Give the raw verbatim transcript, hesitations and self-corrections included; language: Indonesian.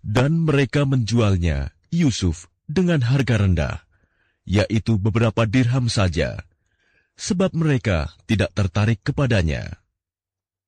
Dan mereka menjualnya, Yusuf, dengan harga rendah, yaitu beberapa dirham saja, sebab mereka tidak tertarik kepadanya.